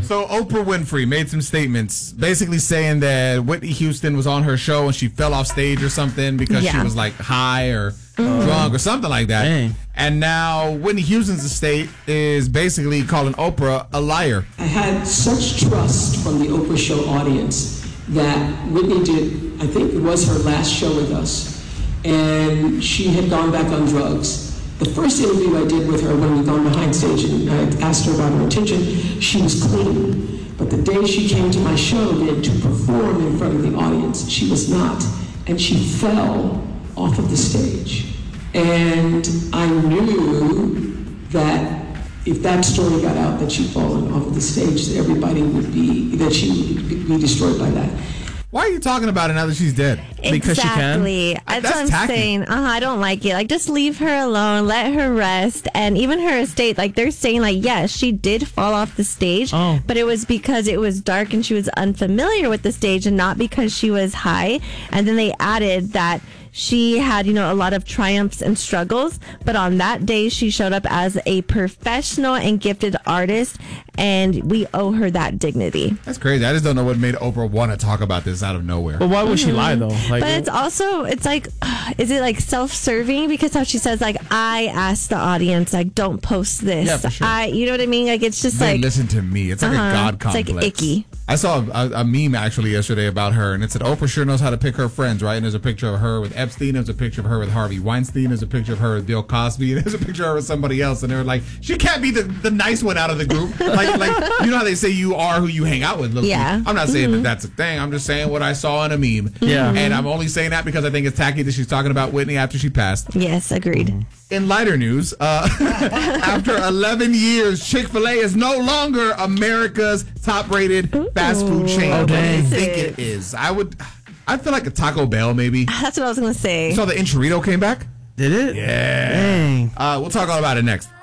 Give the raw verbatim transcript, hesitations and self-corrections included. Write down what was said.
So Oprah Winfrey made some statements basically saying that Whitney Houston was on her show and she fell off stage or something because yeah. she was like high or mm. drunk or something like that. Dang. And now Whitney Houston's estate is basically calling Oprah a liar. I had such trust from the Oprah show audience that Whitney did, I think it was her last show with us, and she had gone back on drugs. The first interview I did with her when we'd gone behind stage and I asked her about her intention, she was clean. But the day she came to my show then to perform in front of the audience, she was not. And she fell off of the stage. And I knew that if that story got out that she'd fallen off of the stage, that everybody would be, that she would be destroyed by that. Why are you talking about it now that she's dead? Exactly. Because she can? That's, That's what I'm tacky. saying. Uh-huh, I don't like it. Like, just leave her alone. Let her rest. And even her estate, like, they're saying, like, yes, she did fall off the stage. Oh. But it was because it was dark and she was unfamiliar with the stage and not because she was high. And then they added that she had, you know, a lot of triumphs and struggles, but on that day she showed up as a professional and gifted artist, and we owe her that dignity. That's crazy. I just don't know what made Oprah want to talk about this out of nowhere. But why would mm-hmm. she lie, though? Like, but it's also, it's like, is it like self-serving? Because how she says, like, I asked the audience, like, don't post this. Yeah, for sure. I, you know what I mean? Like, it's just they like, listen to me. It's like uh-huh. a God complex. It's like icky. I saw a, a meme actually yesterday about her, and it said Oprah sure knows how to pick her friends, right? And there's a picture of her with Epstein, there's a picture of her with Harvey Weinstein, there's a picture of her with Bill Cosby, and there's a picture of her with somebody else, and they were like, she can't be the, the nice one out of the group. Like, like you know how they say you are who you hang out with. Look, yeah. I'm not saying mm-hmm. that that's a thing. I'm just saying what I saw in a meme. Yeah. And I'm only saying that because I think it's tacky that she's talking about Whitney after she passed. Yes, agreed. In lighter news, uh, after eleven years, Chick-fil-A is no longer America's top-rated Ooh. fast food chain. Oh, dang. I think it is. I would, I feel like a Taco Bell, maybe. That's what I was going to say. You saw the Enchilito came back? Did it? Yeah. Dang. Uh, we'll talk all about it next.